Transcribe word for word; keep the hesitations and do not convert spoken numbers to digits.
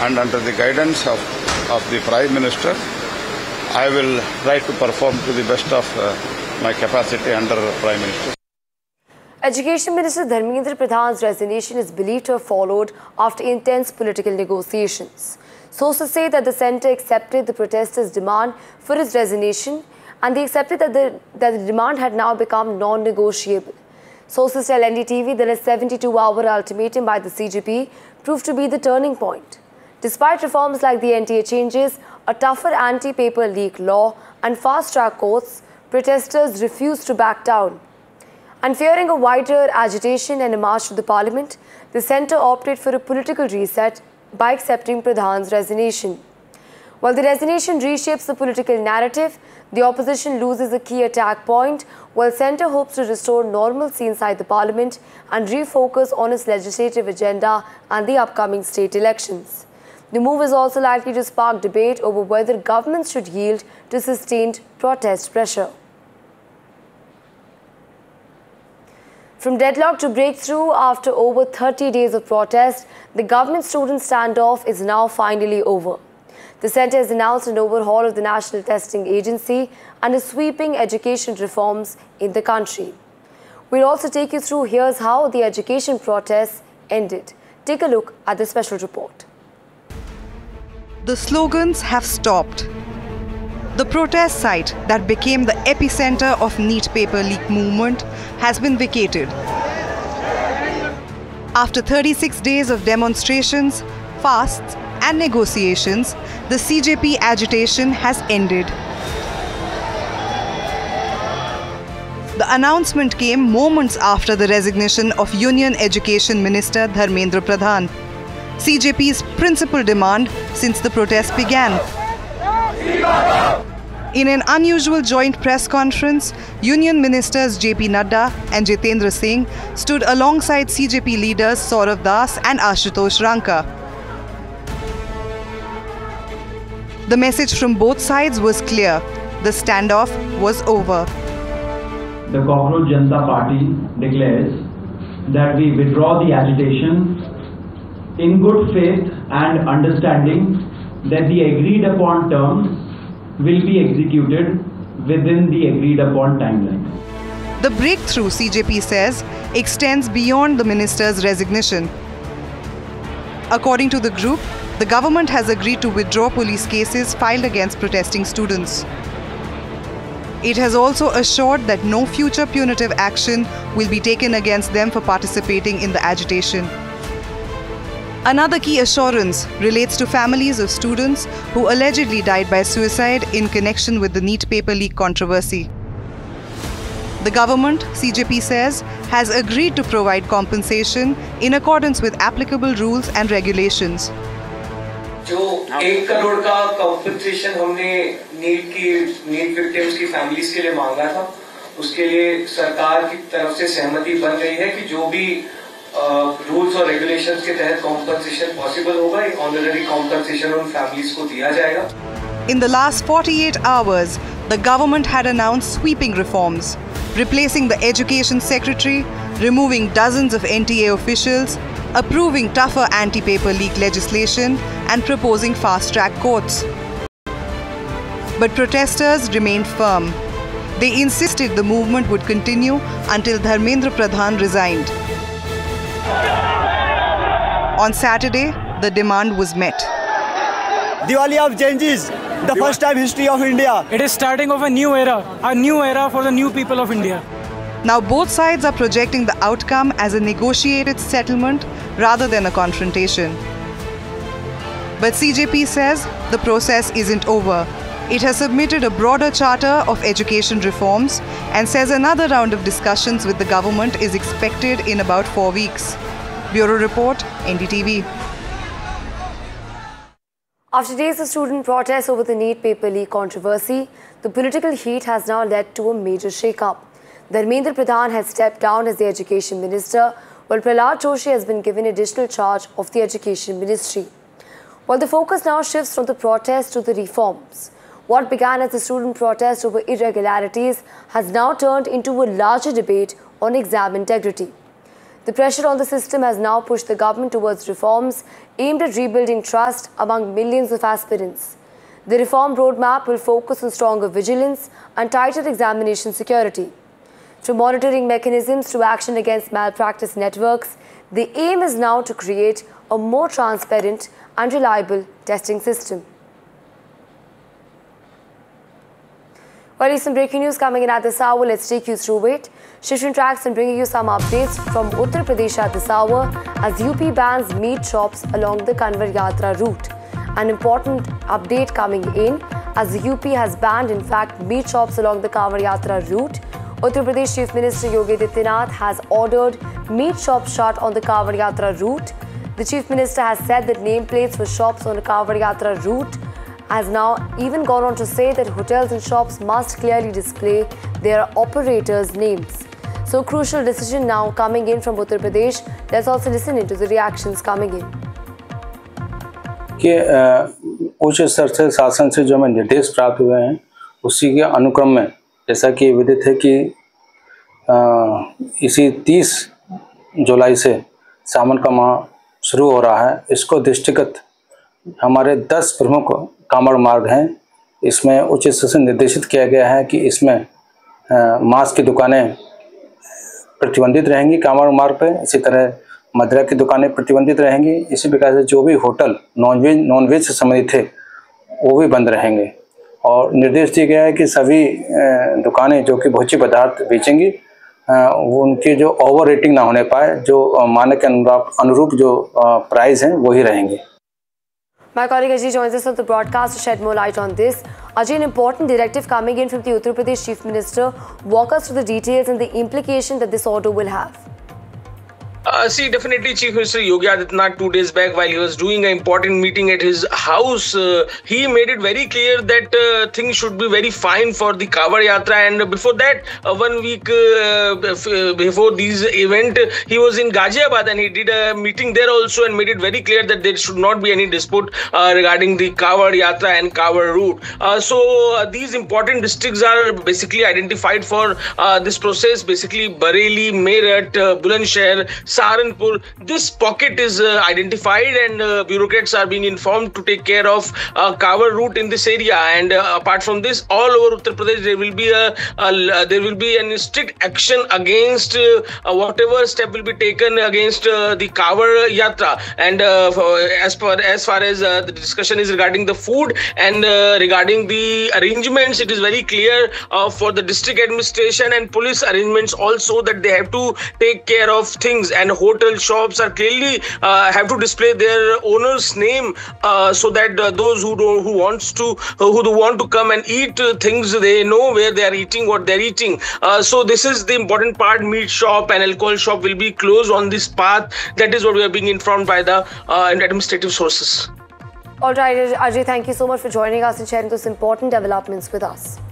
and under the guidance of, of the Prime Minister, I will try to perform to the best of uh, my capacity under Prime Minister. Education Minister Dharmendra Pradhan's resignation is believed to have followed after intense political negotiations. Sources say that the centre accepted the protesters' demand for his resignation, and they accepted that the, that the demand had now become non-negotiable. Sources tell N D T V that a seventy-two hour ultimatum by the C J P proved to be the turning point. Despite reforms like the N T A changes, a tougher anti-paper leak law and fast-track courts, protesters refused to back down. And fearing a wider agitation and a march to the parliament, the centre opted for a political reset by accepting Pradhan's resignation. While the resignation reshapes the political narrative, the opposition loses a key attack point, while centre hopes to restore normalcy inside the parliament and refocus on its legislative agenda and the upcoming state elections. The move is also likely to spark debate over whether governments should yield to sustained protest pressure. From deadlock to breakthrough, after over thirty days of protest, the government-student standoff is now finally over. The centre has announced an overhaul of the National Testing Agency and is sweeping education reforms in the country. We'll also take you through here's how the education protests ended. Take a look at the special report. The slogans have stopped. The protest site that became the epicenter of NEET paper leak movement has been vacated. After thirty-six days of demonstrations, fasts and negotiations, the C J P agitation has ended. The announcement came moments after the resignation of Union Education Minister Dharmendra Pradhan, C J P's principal demand since the protest began. In an unusual joint press conference, Union Ministers J P Nadda and Jitendra Singh stood alongside C J P leaders Saurav Das and Ashutosh Ranka. The message from both sides was clear. The standoff was over. The Cockroach Janata Party declares that we withdraw the agitation in good faith and understanding that the agreed upon terms will be executed within the agreed upon timeline. The breakthrough, C J P says, extends beyond the minister's resignation. According to the group, the government has agreed to withdraw police cases filed against protesting students. It has also assured that no future punitive action will be taken against them for participating in the agitation. Another key assurance relates to families of students who allegedly died by suicide in connection with the NEET paper leak controversy. The government, C J P says, has agreed to provide compensation in accordance with applicable rules and regulations. जो एक करोड़ का compensation हमने NEET की NEET victims की families के लिए मांगा था, उसके लिए सरकार की तरफ से सहमति बन गई है कि जो भी रूल्स और रेगुलेशंस के तहत कॉम्पनसेशन पॉसिबल होगा, एक ऑनररी कॉम्पनसेशन उन फैमिलीज को दिया जाएगा. In the last forty-eight hours, the government had announced sweeping reforms, replacing the Education Secretary, removing dozens of N T A officials, approving tougher anti-paper leak legislation and proposing fast-track courts. But protesters remained firm. They insisted the movement would continue until Dharmendra Pradhan resigned. On Saturday, the demand was met. Diwali of changes, the first time history of India. It is starting of a new era, a new era for the new people of India. Now both sides are projecting the outcome as a negotiated settlement rather than a confrontation. But C J P says the process isn't over. It has submitted a broader charter of education reforms and says another round of discussions with the government is expected in about four weeks. Bureau Report, N D T V. After days of student protests over the NEET paper leak controversy, the political heat has now led to a major shake-up. Dharmendra Pradhan has stepped down as the Education Minister, while Prahlad Joshi has been given additional charge of the Education Ministry. While the focus now shifts from the protests to the reforms, what began as a student protest over irregularities has now turned into a larger debate on exam integrity. The pressure on the system has now pushed the government towards reforms aimed at rebuilding trust among millions of aspirants. The reform roadmap will focus on stronger vigilance and tighter examination security. From monitoring mechanisms to action against malpractice networks, the aim is now to create a more transparent and reliable testing system. Well, some breaking news coming in at this hour. Let's take you through it. Shifting tracks and bringing you some updates from Uttar Pradesh at this hour as U P bans meat shops along the Kanwar Yatra route. An important update coming in as the U P has banned, in fact, meat shops along the Kanwar Yatra route. Uttar Pradesh Chief Minister Yogi Adityanath has ordered meat shops shut on the Kanwar Yatra route. The Chief Minister has said that nameplates for shops on the Kanwar Yatra route has now even gone on to say that hotels and shops must clearly display their operators' names. So, crucial decision now coming in from Uttar Pradesh. Let's also listen into the reactions coming in. कि उच्च स्तर से शासन से जो हमें निर्देश प्राप्त हुए हैं उसी के अनुक्रम में जैसा कि विदित है कि इसी तीस जुलाई से सावन का माह शुरू हो रहा है। इसको दृष्टिगत हमारे दस प्रमुख कांवड़ मार्ग हैं, इसमें उच्च स्तर से निर्देशित किया गया है कि इसमें मांस की दुकानें प्रतिबंधित रहेंगी कांवड़ मार्ग पे। इसी तरह मदिरा की दुकानें प्रतिबंधित रहेंगी। इसी प्रकार से जो भी होटल नॉनवेज नॉनवेज से संबंधित थे वो भी बंद रहेंगे और निर्देश दिया गया है कि सभी दुकानें जो कि भोज्य पदार्थ बेचेंगी वो उनकी जो ओवर रेटिंग ना होने पाए, जो मानक के अनुरूप जो प्राइस हैं वही रहेंगे। My colleague Ajay joins us on the broadcast to shed more light on this. Ajay, an important directive coming in from the Uttar Pradesh Chief Minister. Walk us through the details and the implication that this order will have. Uh, see, definitely Chief Minister Yogi Adityanath two days back, while he was doing an important meeting at his house, uh, he made it very clear that uh, things should be very fine for the Kanwar Yatra. And before that, uh, one week uh, before this event, he was in Ghaziabad and he did a meeting there also and made it very clear that there should not be any dispute uh, regarding the Kanwar Yatra and Kanwar route. Uh, so uh, these important districts are basically identified for uh, this process. Basically, Bareilly, Meerut, uh, Bulandshahr, Saharanpur, this pocket is uh, identified and uh, bureaucrats are being informed to take care of uh, Kanwar route in this area. And uh, apart from this, all over Uttar Pradesh there will be a, a there will be a strict action against uh, uh, whatever step will be taken against uh, the Kanwar Yatra. And uh, as far as far as uh, the discussion is regarding the food and uh, regarding the arrangements, it is very clear uh, for the district administration and police arrangements also that they have to take care of things. And hotel shops are clearly uh, have to display their owner's name uh, so that uh, those who do, who wants to uh, who do want to come and eat uh, things, they know where they are eating, what they are eating. Uh, so this is the important part. Meat shop and alcohol shop will be closed on this path. That is what we are being informed by the uh, administrative sources. All right, Ajay, thank you so much for joining us and sharing those important developments with us.